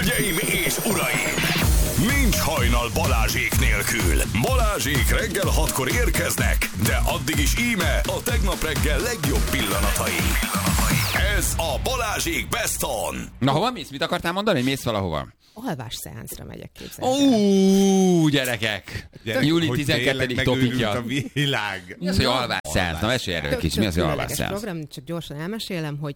Hölgyeim és uraim! Nincs hajnal Balázsék nélkül. Balázsék reggel 6-kor érkeznek, de addig is íme a tegnap reggel legjobb pillanatai. Ez a Balázsék Best On. Na, hova mész? Mit akartál mondani? Mész valahova? Alvás szeánszra megyek, képzelni. Gyerekek! Júli 12. topikja. A világ. Mi az, hogy alvás szeánsz? Na, mesélj erről kicsit. Mi az, hogy alvás szeánsz? Program, csak gyorsan elmesélem, hogy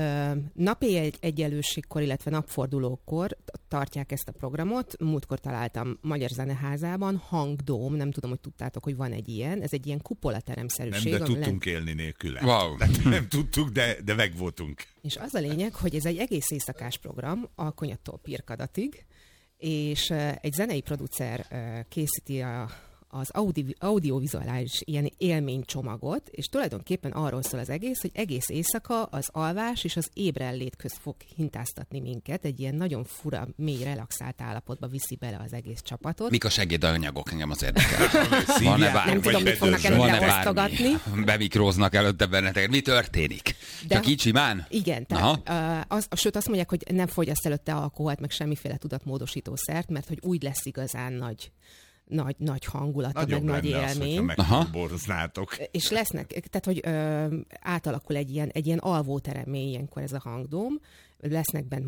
napi egyenlőségkor, illetve napfordulókor tartják ezt a programot. Múltkor találtam Magyar Zeneházában, Hangdóm, nem tudom, hogy tudtátok, hogy van egy ilyen. Ez egy ilyen kupolateremszerűség. Nem, de tudtunk élni nélküle. Wow. Nem tudtuk, de megvoltunk. És az a lényeg, hogy ez egy egész éjszakás program, Alkonyattól Pirkadatig, és egy zenei producer készíti az audiovizuális ilyen élménycsomagot, és tulajdonképpen arról szól az egész, hogy egész éjszaka az alvás és az ébrellét közt fog hintáztatni minket, egy ilyen nagyon fura, mély, relaxált állapotba viszi bele az egész csapatot. Mik a segédanyagok? Engem az érdekel. Van-e bármi? Nem tudom, mit fognak előtte osztogatni. Bemikróznak előtte benneteket. Mi történik? Csak így simán? Igen, sőt azt mondják, hogy nem fogyaszt előtte alkoholt, meg semmiféle tudatmódosítószert, mert hogy úgy lesz igazán nagy hangulata, meg nagy élmény. Megboroznátok. És lesznek, tehát hogy átalakul egy ilyen alvóteremmé ilyenkor ez a Hangdóm, lesznek bent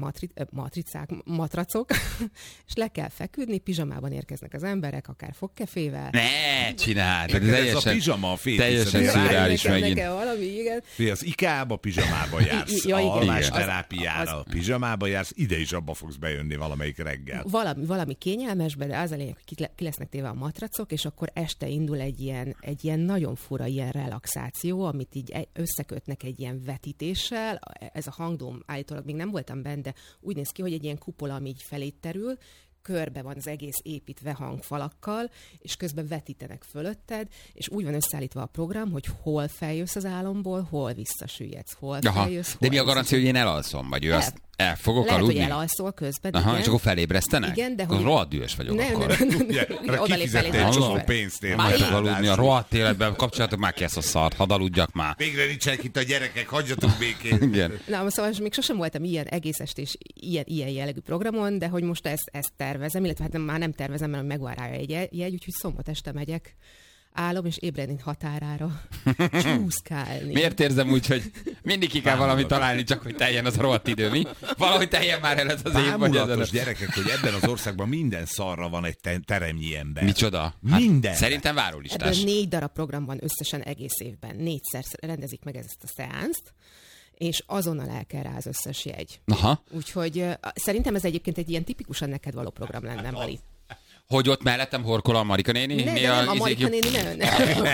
matracok, és le kell feküdni, pizsamában érkeznek az emberek, akár fogkefével. Ne csináld! Ez a pizsama a teljesen szürreális megint. Valami, igen. Az IKEA-ba pizsamába jársz, alvásterápiára a pizsamába jársz, ide is abba fogsz bejönni valamelyik reggel. Valami kényelmesbe, de az a lényeg, hogy ki lesznek téve a matracok, és akkor este indul egy ilyen nagyon fura ilyen relaxáció, amit így összekötnek egy ilyen vetítéssel. Ez a Hangdóm állítólag még nem voltam benne, de úgy néz ki, hogy egy ilyen kupola, ami így felé terül, körbe van az egész építve hangfalakkal, és közben vetítenek fölötted, és úgy van összeállítva a program, hogy hol feljössz az álomból, hol visszasüllyedsz, hol feljössz. De mi a garancia, hogy én elalszom? Vagy ő azt el fogok lehet, aludni? Hogy elalszol közben, igen. És akkor felébresztenek? Igen, de hogy... rohadt dühös vagyok akkor. Kifizettél egy csomó pénzt én. Majd aludni a rohadt életben, kapcsolatok már ki ezt a szart, hadd aludjak már. Végre nincsenek itt a gyerekek, hagyjatok békén. Igen. Na, szóval még sosem voltam ilyen egész estés, ilyen jellegű programon, de hogy most ezt tervezem, illetve hát már nem tervezem, mert megvan rá egy jegy, úgyhogy szombat este megyek. Állom, és ébredni határára csúszkálni. Miért érzem úgy, hogy mindig ki kell valamit találni, csak hogy teljen az a rohadt idő, mi? Valahogy teljen már el ez az év, vagy ezen a... gyerekek, hogy ebben az országban minden szarra van egy teremnyi ember. Micsoda? Minden. Szerintem várólistás. Ebből 4 darab program van összesen egész évben. 4-szer rendezik meg ezt a szeánzt, és azonnal el kell rá az összes jegy. Aha. Úgyhogy szerintem ez egyébként egy ilyen tipikusan neked való program lenne, Vali. Hogy ott mellettem horkol a Marika néni? Nem, a Marika néni nem.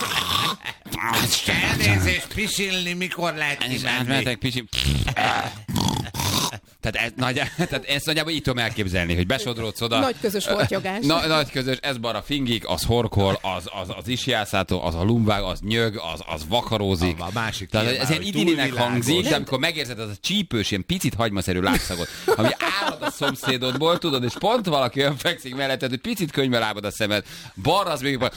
Elnézést, pisilni, mikor lehet kimenni? Tehát ezt nagyjából így tudom elképzelni, hogy besodrodsz oda. Nagy közös hortyogás. Nagy közös, ez bara fingik, az horkol, az isjászátó, az a lumbág, az nyög, az vakarózik. A másik tehát ez ilyen idillinek hangzik, de amikor megérzed az a csípős, ilyen picit hagymaszerű lábszagot, ami árad a szomszédodból, tudod, és pont valaki olyan fekszik melletted, hogy picit könyvbe lábad a szemed, balra az még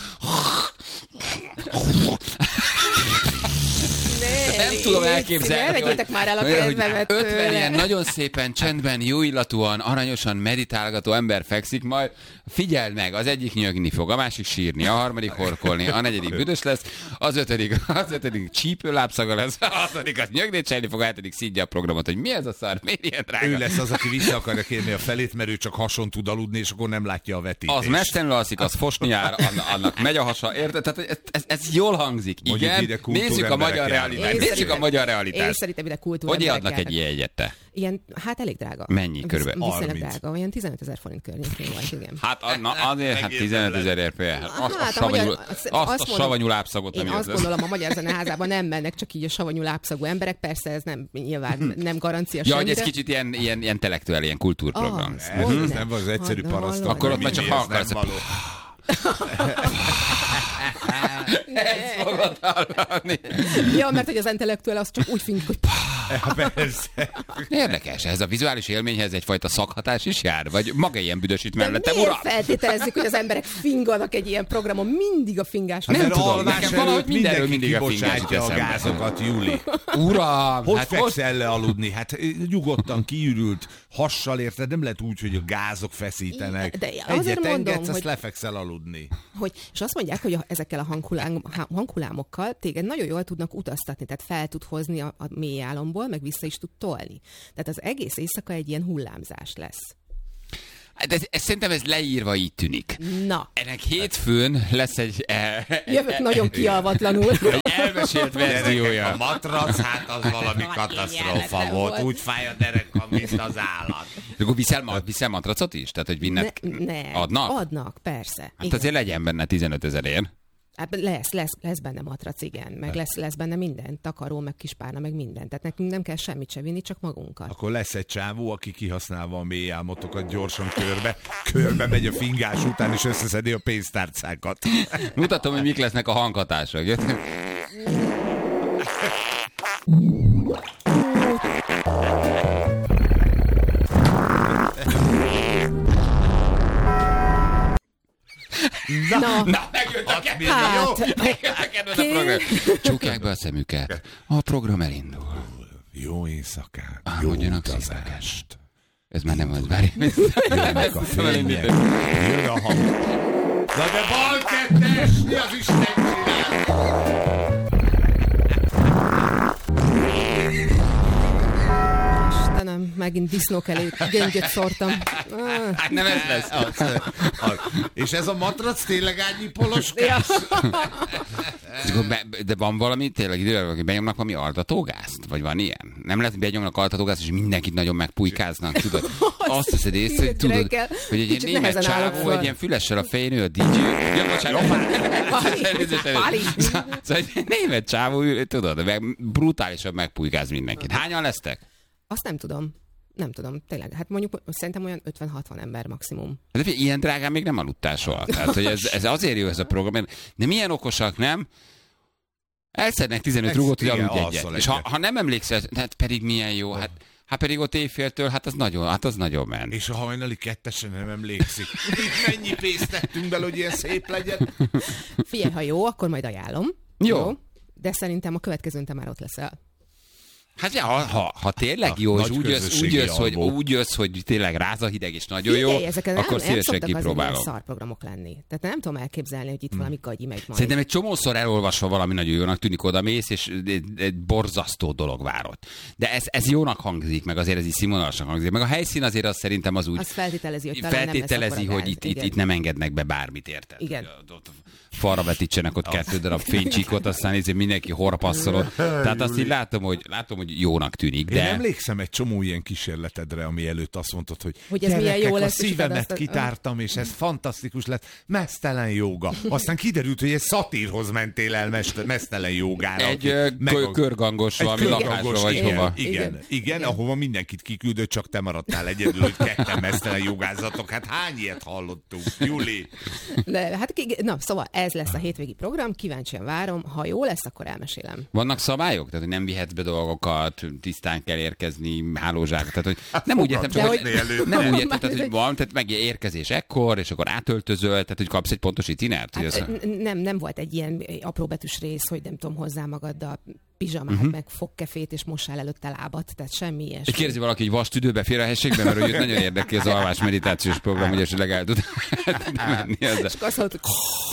nem tudom elképzelni, ne vegyétek már el a kedvemet 50 ilyen nagyon szépen, csendben, jó illatúan, aranyosan meditálgató ember fekszik, majd figyeld meg, az egyik nyögni fog, a másik sírni, a harmadik horkolni, a negyedik büdös lesz, az ötödik csípőlábszaga lesz, a hatodik az nyögni cselni fog, a hetedik szídja a programot, hogy mi ez a szar, miért ilyen drága? Ő lesz az, aki vissza akarja kérni a felét, mert ő csak hason tud aludni, és akkor nem látja a vetítést. Az mestenül alszik, az fosni jár, annak megy a hasa, érted? Tehát ez jól hangzik. Igen, nézzük a magyar realitást. Nézzük a magyar realitást. Én szerintem ide kultúra. Hogy adnak egy ilyen jegyet te? Ilyen, hát elég drága. Mennyi körülbelül? Viszonylag drága, olyan 15 000 forint környékén van, igen. Hát azért 15 000 RP. Azt a savanyú lábszagot nem érzed. Én azt gondolom, a Magyar Zeneházában nem mennek csak így a savanyú lábszagú emberek, persze ez nem nyilván nem garancia semmire. Ja, hogy ez kicsit ilyen intellektuális, ilyen kultúrprogram. Ez nem az egyszerű paraszt. Akkor ott már csak akarsz. Ezt fogod hallani. Ja, mert hogy az intellektuál az csak úgy finnik, hogy Persze. Érdekes, ez a vizuális élményhez egyfajta szakhatás is jár? Vagy maga ilyen büdösít mellettem, miért uram? feltételezzük, hogy az emberek finganak egy ilyen programon? Mindig a fingás. Nem tudom, alvás nekem valahogy mindenről mindig a fingás jut kibocsátja a eszembe. gázokat, Júli. Uram, Hogy hát fekszel le aludni? Hát nyugodtan kiürült hassal, érted? Nem lehet úgy, hogy a gázok feszítenek. De azért Egyet mondom, engedsz, azt hogy- lefekszel aludni. És azt mondják, hogy ezekkel a hanghulámokkal téged nagyon jól tudnak utaztatni, tehát fel tud hozni a mély álomból, meg vissza is tud tolni. Tehát az egész éjszaka egy ilyen hullámzás lesz. De szerintem ez leírva így tűnik. Na, Ennek hétfőn lesz egy jövök nagyon kialvatlanul. elmesélt verziója. A matrac, hát az valami katasztrófa jelenete volt. volt. Úgy fáj a derekam, mint az állat. Akkor viszel matracot is? Tehát, hogy vinnet adnak? Adnak, persze. Hát Igen. azért legyen benne 15 000-ért. Hát lesz benne matrac, igen, meg lesz benne minden, takaró, meg kispárna, meg minden. Tehát nekünk nem kell semmit se vinni, csak magunkat. Akkor lesz egy csávó, aki kihasználva a mély álmotokat gyorsan körbe megy a fingás után, és összeszedi a pénztárcákat. Mutatom, hogy mik lesznek a hanghatások. Na, Megjött a kedves, hát, megjött a kedves a program. Csukják be a szemüket. A program elindul. Jó éjszakát, jó Álmodjanak szépen. utazást. Ez már nem az, várj. Jönnek a fények, jön a hang. Na de bal kettes, mi az Isten csinál? Istenem, megint disznók elé göngyöt szórtam. Hát nem ez lesz. És ez a matrac tényleg ágyi poloskás? Ja. De van valami, tényleg idővel, hogy benyomnak valami altatógázt? Vagy van ilyen? Nem lehet, hogy benyomnak altatógázt, és mindenkit nagyon megpulykáznak, tudod? Azt hiszed észre, hogy tudod, reggel. hogy egy ilyen Kicsit német nehezen állok csávó, föl. egy ilyen fülessel a fején, ő a DJ. Ja, bocsánat. Szóval egy német csávó, tudod, brutálisan megpulykáz mindenkit. Hányan lesztek? Azt nem tudom. Nem tudom, tényleg. Hát mondjuk szerintem olyan 50-60 ember maximum. De ilyen drágán még nem aludtál soha. Tehát, hogy ez azért jó ez a program. De milyen okosak, nem? Elszednek 15 rúgót, hogy igen, aludj alszol egyet. És ha nem emlékszel, hát pedig milyen jó, hát pedig ott éjféltől, hát az nagyon ment. És a hajnali kettesen nem emlékszik. Itt mennyi pénzt tettünk bele, hogy ilyen szép legyen? Figyelj, ha jó, akkor majd ajánlom. Jó. De szerintem a következőn te már ott leszel. Hát ja, ha tényleg jó, és nagy úgy jössz, hogy tényleg ráz a hideg, és nagyon jó, ezeken akkor nem szívesen szoktak azért kipróbálom. ilyen szarprogramok lenni. Tehát nem tudom elképzelni, hogy itt valami gagyi megy majd. Szerintem egy csomószor elolvasva valami nagyon jónak tűnik, oda mész, és egy borzasztó dolog várott. De ez jónak hangzik, meg azért ez így színvonalasan hangzik. Meg a helyszín azért az szerintem az úgy... Az feltételezi, hogy talán feltételezi, nem lesz hogy itt nem engednek be bármit, érted? Igen. Ott falra vetítsenek ott 2 darab fénycsíkot, aztán mindenki horpasszolott. Tehát azt így látom, hogy jónak tűnik. Én De... emlékszem egy csomó ilyen kísérletedre, ami előtt azt mondtad, hogy ez milyen gyerekek, jó a lesz, és szívemet utána kitártam, és ez fantasztikus lett. Meztelen jóga. Aztán kiderült, hogy egy szatírhoz mentél el meztelen jógára. Egy körgangos valami lakásra, vagy igen. hova. Igen, ahova mindenkit kiküldött, csak te maradtál egyedül, hogy ketten meztelen jogázatok. Hát hány ilyet hallottunk, Júli? Na, szóval ez lesz a hétvégi program, kíváncsian várom. Ha jó lesz, akkor elmesélem. Vannak szabályok? Tehát, hogy nem vihetsz be dolgokat, tisztán kell érkezni, hálózsák. Tehát, hogy nem úgy értem, csak, hogy nem úgy értem, tehát, hogy van, tehát meg érkezés ekkor, és akkor átöltözöl, tehát, hogy kapsz egy pontos itinert. Hát, nem volt egy ilyen apróbetűs rész, hogy nem tudom, hozzá magaddal pizsamát, meg fogkefét, és mossál előtte lábat, tehát semmi ilyesmi. Kérdezi valaki, hogy vastüdőbe fér a helységbe, mert hogy nagyon érdekli az alvás meditációs program, hogy esetleg el tud menni ezzel. És azt mondod,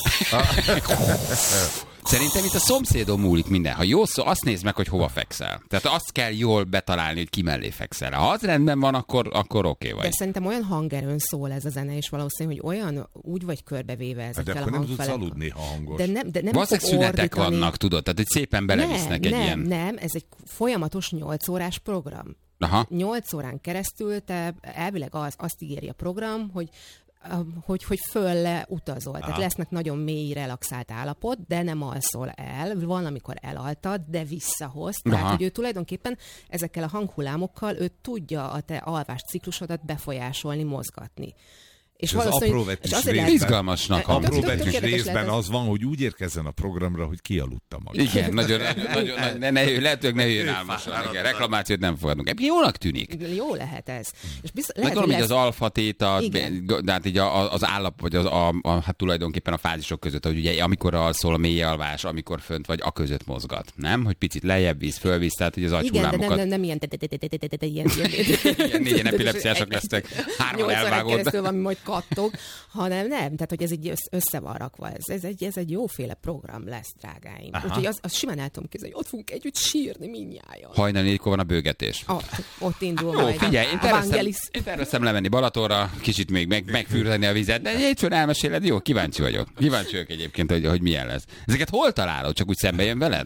Szerintem itt a szomszédon múlik minden. Ha jó szó, azt nézd meg, hogy hova fekszel. Tehát azt kell jól betalálni, hogy ki mellé fekszel. Ha az rendben van, akkor oké vagy. De szerintem olyan hangerőn szól ez a zene, és valószínű, hogy olyan úgy vagy körbevéve ezekkel de a akkor nem tudsz hangfelekkel. aludni, ha hangos. De nem valószínűleg fog szünetek ordítani. vannak, tudod? Tehát, hogy szépen belevisznek egy ilyen... Nem, ez egy folyamatos 8 órás program. Aha. 8 órán keresztül te elvileg azt ígéri a program, hogy fölle utazol. Tehát lesznek nagyon mély, relaxált állapot, de nem alszol el. Van, amikor elaltad, de visszahoz. Tehát, hogy ő tulajdonképpen ezekkel a hanghullámokkal ő tudja a te alvás ciklusodat befolyásolni, mozgatni. És az apró vetés részben, izgalmasnak hangzik. apró vetés Tökéletes részben lehet ez. az van, hogy úgy érkezzen a programra, hogy kialudta magát. Igen, lehetőleg ne jöjjön álmosan. Igen, reklamációt nem fogadunk. Jónak tűnik. Jó lehet ez. És Meg gondolom, hogy az alfa téta, de hát így az állap, vagy hát tulajdonképpen a fázisok között, hogy ugye amikor alszol, a mély alvás, amikor fönt vagy, a között mozgat. Nem? Hogy picit lejjebb víz, fölvíz, tehát hogy az agyhullámokat. Igen, de nem ilyen Négyen epilepsziások lesztek, 3 elvágódnak. keresztül van, majd kattog, hanem nem, tehát hogy ez így össze van rakva. Ez egy jóféle program lesz, drágáim. Úgyhogy az simán el tudom képzelni, hogy ott fogunk együtt sírni mindnyájan. Hajnal 4-kor van a bőgetés. Ott indul Jó, majd figyelj, a én terveztem lemenni Balatonra, kicsit még megfürdeni a vizet, de hétfőn elmeséled, jó, kíváncsi vagyok. Kíváncsi vagyok egyébként, hogy milyen lesz. Ezeket hol találod? Csak úgy szembe jön veled?